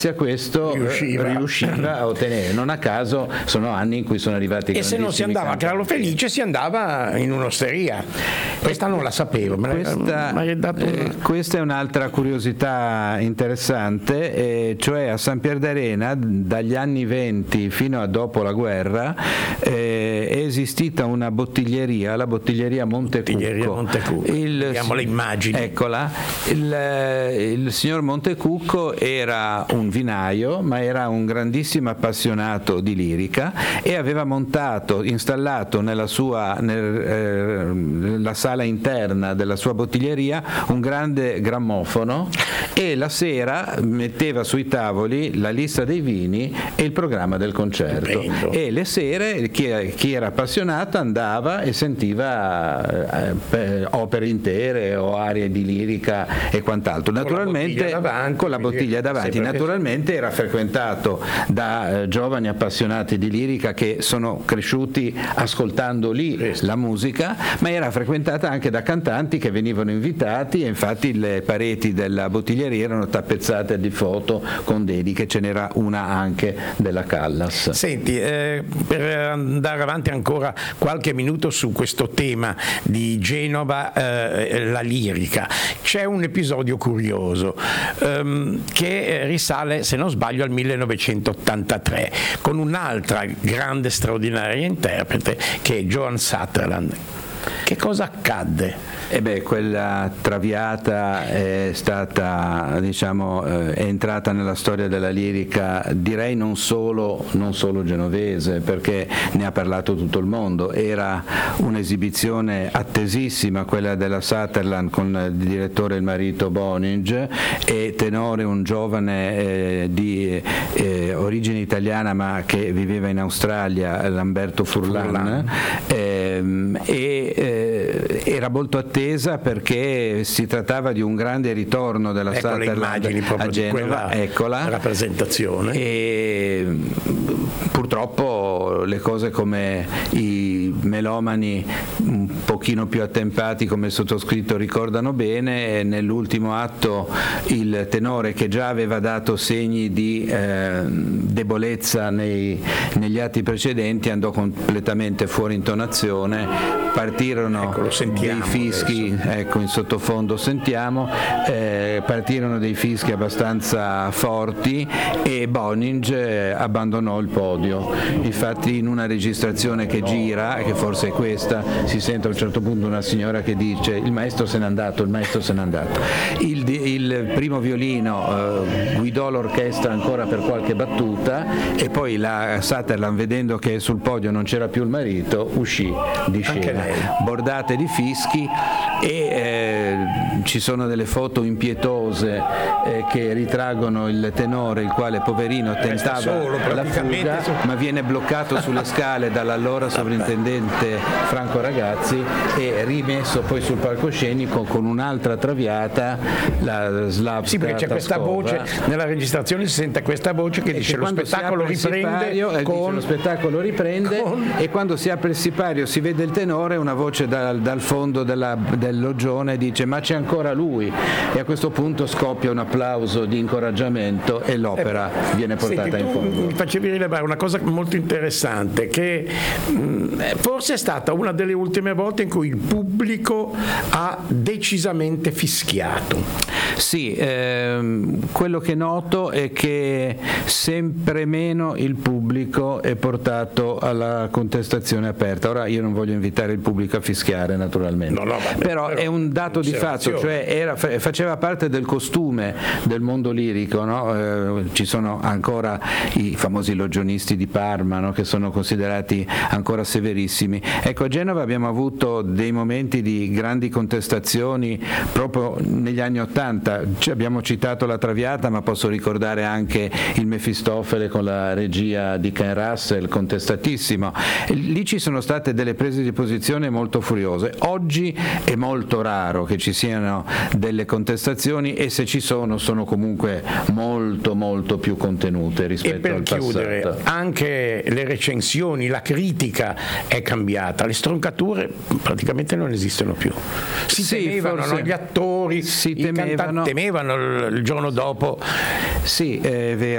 a questo riusciva a ottenere. Non a caso sono anni in cui sono arrivati e se non si andava a Carlo Felice si andava in un'osteria. Questa non la sapevo. Questa è un'altra curiosità interessante, cioè a San Pierdarena dagli anni 20 fino a dopo la guerra è esistita una bottiglieria, la bottiglieria Montecucco. Vediamo le immagini. Eccola. Il signor Montecucco era un vinaio, ma era un grandissimo appassionato di lirica e aveva installato nella sala interna della sua bottiglieria un grande grammofono e la sera metteva sui tavoli la lista dei vini e il programma del concerto. Stupendo. E le sere chi era appassionato andava e sentiva opere intere o arie di lirica e quant'altro, naturalmente con la bottiglia davanti. Naturalmente era frequentato da giovani appassionati di lirica che sono cresciuti ascoltando lì la musica, ma era frequentata anche da cantanti che venivano invitati e infatti le pareti della bottiglieria erano tappezzate di foto con dediche, ce n'era una anche della Callas. Senti, per andare avanti ancora qualche minuto su questo tema di Genova, la lirica, c'è un episodio curioso che risale, se non sbaglio, al 1983 con un'altra grande straordinaria interprete che è Joan Sutherland. Che cosa accadde? Quella Traviata è stata, è entrata nella storia della lirica, direi non solo genovese, perché ne ha parlato tutto il mondo. Era un'esibizione attesissima quella della Sutherland con il direttore, il marito Boninge, e tenore, un giovane di origine italiana ma che viveva in Australia, Lamberto Furlan. Era molto attesa perché si trattava di un grande ritorno della Sutherland a Genova, eccola, rappresentazione. E purtroppo le cose, come i melomani un pochino più attempati come il sottoscritto ricordano bene, nell'ultimo atto il tenore, che già aveva dato segni di debolezza negli atti precedenti, andò completamente fuori intonazione, partirono dei fischi, ecco in sottofondo sentiamo, partirono dei fischi abbastanza forti e Boninge abbandonò il podio. Infatti in una registrazione che gira, che forse è questa, si sente a un certo punto una signora che dice: il maestro se n'è andato, il maestro se n'è andato. Il primo violino guidò l'orchestra ancora per qualche battuta e poi la Sutherland, vedendo che sul podio non c'era più il marito, uscì di scena, bordate di fischi, e ci sono delle foto impietose che ritraggono il tenore, il quale poverino tentava la fuga ma viene bloccato sulle scale dall'allora sovrintendente Franco Ragazzi e rimesso poi sul palcoscenico con un'altra Traviata, la Slavka. Sì, perché c'è questa voce nella registrazione, si sente questa voce che dice: lo spettacolo riprende, e quando si apre il sipario si vede il tenore, una voce dal fondo del loggione dice: ma c'è ancora lui, e a questo punto scoppia un applauso di incoraggiamento e l'opera viene portata in fondo. Mi facevi rilevare una cosa molto interessante, che forse è stata una delle ultime volte in cui il pubblico ha decisamente fischiato. Sì, quello che noto è che sempre meno il pubblico è portato alla contestazione aperta. Ora io non voglio invitare il pubblico a fischiare, naturalmente, però è un dato di fatto, cioè faceva parte del costume del mondo lirico, no? Ci sono ancora i famosi logionisti di Parma, no? Che sono considerati ancora severissimi. Ecco, a Genova abbiamo avuto dei momenti di grandi contestazioni proprio negli anni '80. Abbiamo citato la Traviata, ma posso ricordare anche il Mefistofele con la regia di Ken Russell, contestatissimo. Lì ci sono state delle prese di posizione molto furiose. Oggi è molto raro che ci siano delle contestazioni, e se ci sono comunque molto molto più contenute rispetto al passato. E per chiudere, anche le recensioni, la critica è cambiata, le stroncature praticamente non esistono più. Si temevano, no? Gli attori, i cantanti temevano il giorno dopo. Sì, è vero.